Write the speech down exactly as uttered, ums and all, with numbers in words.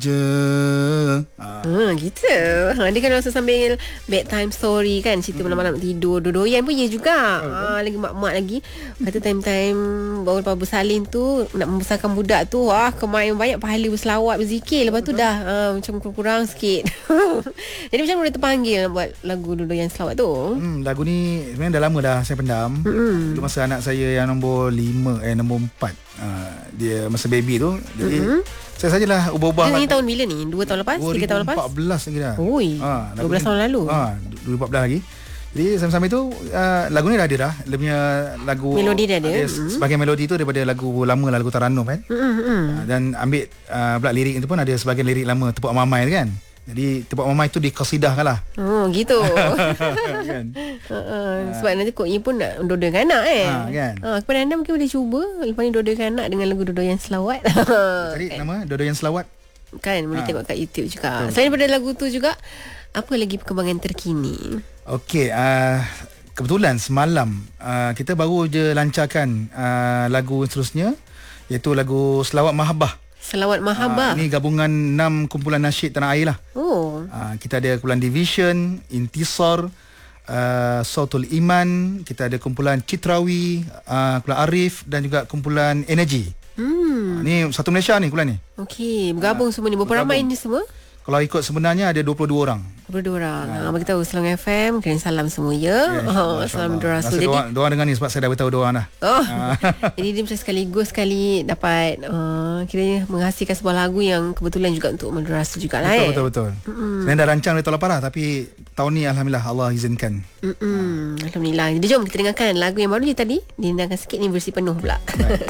je. Ha. Ha, gitu. Ha, dia kan rasa sambil bedtime story kan, cerita malam-malam tidur, dodoyan pun ya juga. Ha, lagi mak-mak lagi. Kata time-time baru lepas bersalin tu nak membesarkan budak tu, wah kemain banyak pahala berselawat, berzikir. Lepas tu dah ha, macam kurang-kurang sikit. Jadi macam mana terpanggil nak buat lagu dodoyan selawat tu? Hmm, lagu ni sebenarnya dah lama dah saya pendam. Mm-mm. Dulu masa anak saya yang nombor lima eh nombor empat, uh, dia masa baby tu. Jadi Mm-hmm. saya sajalah ubah-ubah. Ini tahun bila ni? Dua tahun lepas? Tiga tahun lepas? dua ribu empat belas lagi dah. Oi, Ha, dua belas tahun lalu. Ha, dua ribu empat belas lagi. Jadi sambil-sambil tu uh, lagu ni dah ada dah. Dia punya lagu Melodi dia ada. Mm-hmm. Sebagian melodi tu daripada lagu lama lah, lagu Taranum kan. Mm-hmm. Uh, dan ambil uh, pula lirik itu pun ada sebagian lirik lama Tepuk Mamai tu kan. Jadi Tepuk Mamai tu dikasidahkan lah. Oh gitu. Kan? Uh, sebab nanti Kok Yi pun nak dodoyan anak eh. Ha, kan? Uh, kepada anda mungkin boleh cuba lepas ni dodoyan anak dengan lagu dodoyan selawat. Tadi nama Dodoyan Selawat. Kan boleh Ha. tengok kat YouTube juga. Betul. Selain daripada lagu tu juga, apa lagi perkembangan terkini? Okey, uh, kebetulan semalam uh, kita baru je lancarkan uh, lagu seterusnya, iaitu lagu Selawat Mahabbah. Selawat Mahabbah. Uh, ini gabungan enam kumpulan nasyid tanah air lah. Oh. Uh, kita ada kumpulan Division, Intisar, uh, Sautul Iman, kita ada kumpulan Citrawi, uh, kumpulan Arif dan juga kumpulan Energy. Hmm. Uh, ni satu Malaysia ni kumpulan ni. Okey, bergabung uh, semua ni. Berapa ramai ni semua? Kalau ikut sebenarnya ada dua puluh dua orang. Berdua orang. Ha, bagi tahu Selangor F M, kirim salam semua ya. Yes, Oh, salam Rasul. Jadi doa dengar ni sebab saya dah beritahu dua orang dah. Oh. Jadi dia macam sekaligus sekali dapat uh, kiranya menghasilkan sebuah lagu yang kebetulan juga untuk Madura Rasul jugalah Betul, eh. betul, betul. Saya dah rancang dari tahun lepas lah, tapi tahun ni alhamdulillah Allah izinkan. Mm-mm. Alhamdulillah. Jadi jom kita dengarkan lagu yang baru je tadi. Didengarkan sikit ni versi penuh pula.